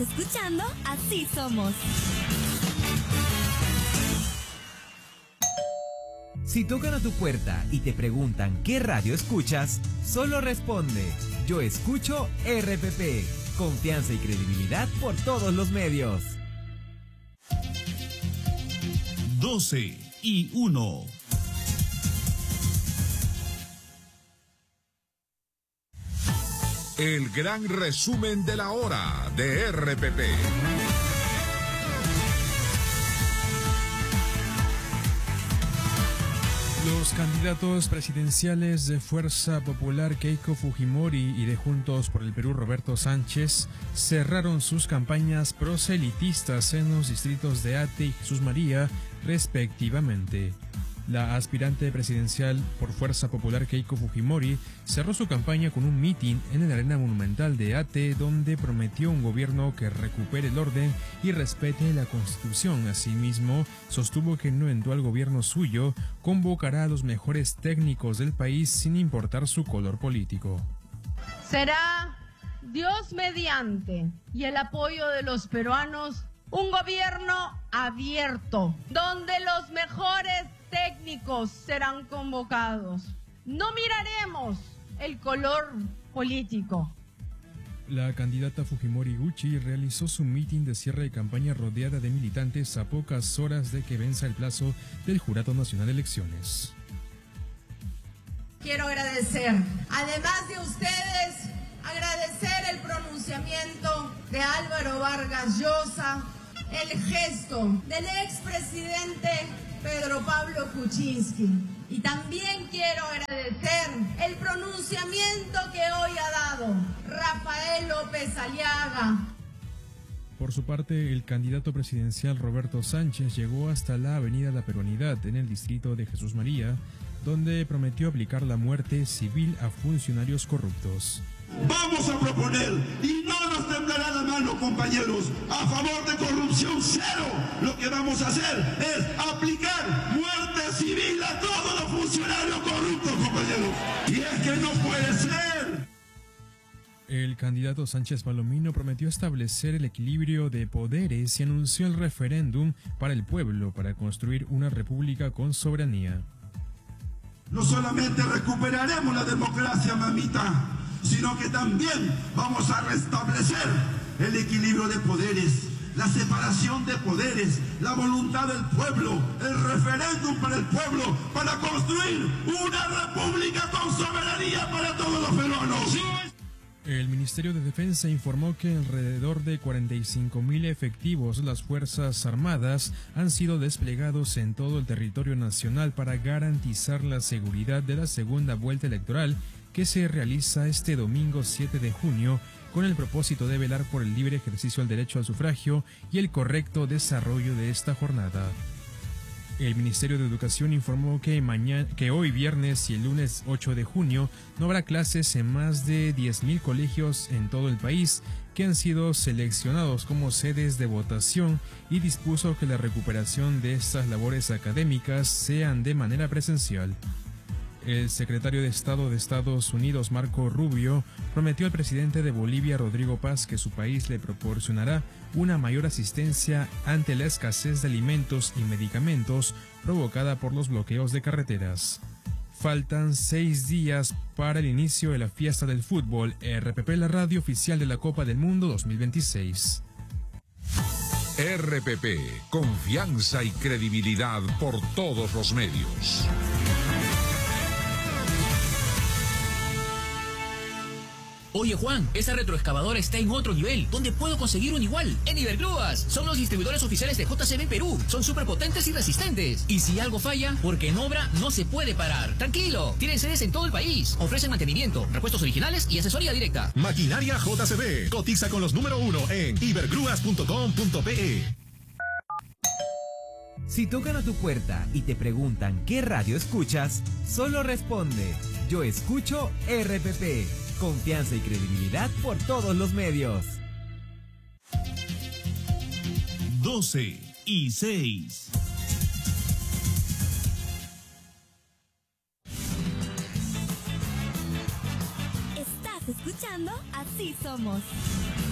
escuchando Así Somos. Si tocan a tu puerta y te preguntan qué radio escuchas, solo responde: yo escucho RPP. Confianza y credibilidad por todos los medios. 12:01. El gran resumen de la hora de RPP. Los candidatos presidenciales de Fuerza Popular Keiko Fujimori y de Juntos por el Perú Roberto Sánchez cerraron sus campañas proselitistas en los distritos de Ate y Jesús María, respectivamente. La aspirante presidencial por Fuerza Popular Keiko Fujimori cerró su campaña con un mitin en la Arena Monumental de Ate, donde prometió un gobierno que recupere el orden y respete la Constitución. Asimismo, sostuvo que en un eventual gobierno suyo convocará a los mejores técnicos del país sin importar su color político. Será, Dios mediante, y el apoyo de los peruanos, un gobierno abierto, donde los mejores técnicos serán convocados. No miraremos el color político. La candidata Fujimori Gucci realizó su mitin de cierre de campaña rodeada de militantes a pocas horas de que venza el plazo del Jurado Nacional de Elecciones. Quiero agradecer, además de ustedes, agradecer el pronunciamiento de Álvaro Vargas Llosa, el gesto del expresidente Pedro Pablo Kuczynski. Y también quiero agradecer el pronunciamiento que hoy ha dado Rafael López Aliaga. Por su parte, el candidato presidencial Roberto Sánchez llegó hasta la avenida La Peronidad en el distrito de Jesús María, donde prometió aplicar la muerte civil a funcionarios corruptos. Vamos a proponer, y no nos temblará la mano, compañeros, a favor de corrupción cero. Lo que vamos a hacer es aplicar muerte civil a todos los funcionarios corruptos, compañeros. Y es que no puede ser. El candidato Sánchez Palomino prometió establecer el equilibrio de poderes y anunció el referéndum para el pueblo para construir una república con soberanía. No solamente recuperaremos la democracia, mamita, sino que también vamos a restablecer el equilibrio de poderes, la separación de poderes, la voluntad del pueblo, el referéndum para el pueblo, para construir una república con soberanía para todos los peruanos. El Ministerio de Defensa informó que alrededor de 45.000 efectivos de las Fuerzas Armadas han sido desplegados en todo el territorio nacional para garantizar la seguridad de la segunda vuelta electoral que se realiza este domingo 7 de junio con el propósito de velar por el libre ejercicio del derecho al sufragio y el correcto desarrollo de esta jornada. El Ministerio de Educación informó que hoy viernes y el lunes 8 de junio no habrá clases en más de 10.000 colegios en todo el país que han sido seleccionados como sedes de votación y dispuso que la recuperación de estas labores académicas sean de manera presencial. El secretario de Estado de Estados Unidos, Marco Rubio, prometió al presidente de Bolivia, Rodrigo Paz, que su país le proporcionará una mayor asistencia ante la escasez de alimentos y medicamentos provocada por los bloqueos de carreteras. Faltan 6 días para el inicio de la fiesta del fútbol. RPP, la radio oficial de la Copa del Mundo 2026. RPP, confianza y credibilidad por todos los medios. Oye Juan, esa retroexcavadora está en otro nivel. ¿Dónde puedo conseguir un igual? En Ibergrúas. Son los distribuidores oficiales de JCB Perú. Son súper potentes y resistentes. Y si algo falla, porque en obra no se puede parar. Tranquilo, tienen sedes en todo el país. Ofrecen mantenimiento, repuestos originales y asesoría directa. Maquinaria JCB. Cotiza con los número 1 en ibergrúas.com.pe. Si tocan a tu puerta y te preguntan qué radio escuchas, solo responde: yo escucho RPP. Confianza y credibilidad por todos los medios. 12:06. Estás escuchando Así Somos.